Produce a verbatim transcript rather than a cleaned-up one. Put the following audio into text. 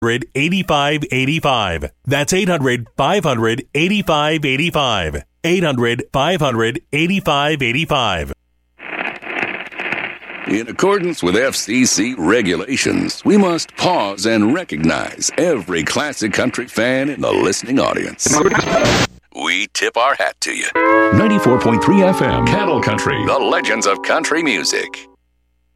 eighty-five eighty-five. That's eight hundred, five hundred, eighty-five eighty-five. eight hundred, five hundred, eighty-five eighty-five. In accordance with F C C regulations, we must pause and recognize every classic country fan in the listening audience. We tip our hat to you. ninety-four point three F M, Cattle Country, the legends of country music.